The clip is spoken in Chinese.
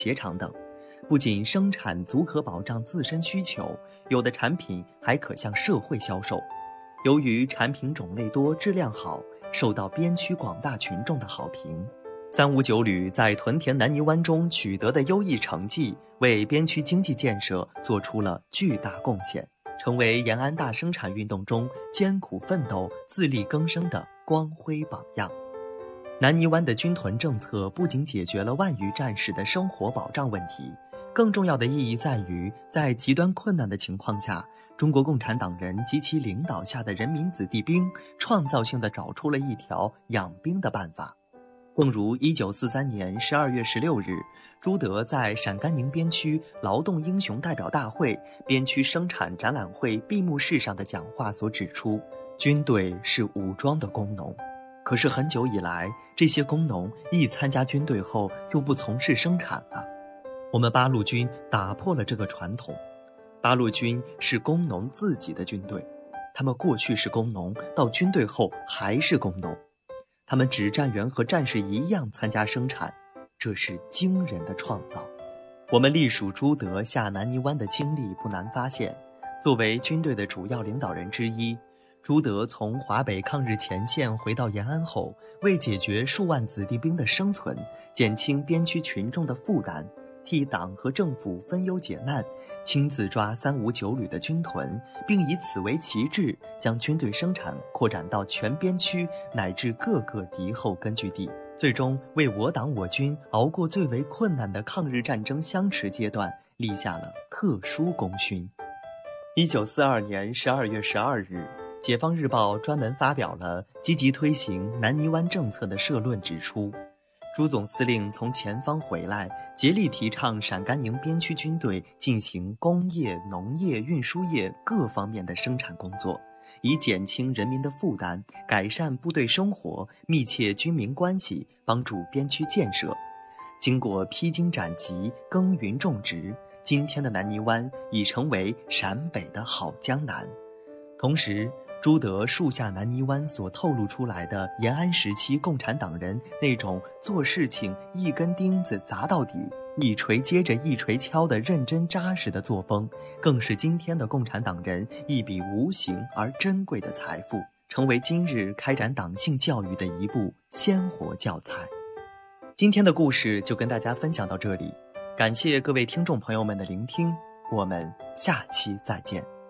鞋厂等，不仅生产足可保障自身需求，有的产品还可向社会销售。由于产品种类多、质量好，受到边区广大群众的好评。359旅在屯田南泥湾中取得的优异成绩，为边区经济建设做出了巨大贡献，成为延安大生产运动中艰苦奋斗、自力更生的光辉榜样。南泥湾的军屯政策不仅解决了万余战士的生活保障问题，更重要的意义在于，在极端困难的情况下，中国共产党人及其领导下的人民子弟兵创造性地找出了一条养兵的办法。正如1943年12月16日，朱德在陕甘宁边区劳动英雄代表大会边区生产展览会闭幕式上的讲话所指出，军队是武装的工农。可是很久以来，这些工农一参加军队后就不从事生产了。我们八路军打破了这个传统。八路军是工农自己的军队，他们过去是工农，到军队后还是工农。他们指战员和战士一样参加生产，这是惊人的创造。我们隶属朱德下南泥湾的经历不难发现，作为军队的主要领导人之一，朱德从华北抗日前线回到延安后，为解决数万子弟兵的生存，减轻边区群众的负担，替党和政府分忧解难，亲自抓359旅的军屯，并以此为旗帜，将军队生产扩展到全边区乃至各个敌后根据地，最终为我党我军熬过最为困难的抗日战争相持阶段立下了特殊功勋。1942年12月12日，解放日报专门发表了积极推行南泥湾政策的社论，指出朱总司令从前方回来，竭力提倡陕甘宁边区军队进行工业、农业、运输业各方面的生产工作，以减轻人民的负担，改善部队生活，密切军民关系，帮助边区建设。经过披荆斩棘、耕耘种植，今天的南泥湾已成为陕北的好江南。同时，朱德树下南泥湾所透露出来的延安时期共产党人那种做事情一根钉子砸到底，一锤接着一锤敲的认真扎实的作风，更是今天的共产党人一笔无形而珍贵的财富，成为今日开展党性教育的一部鲜活教材。今天的故事就跟大家分享到这里，感谢各位听众朋友们的聆听，我们下期再见。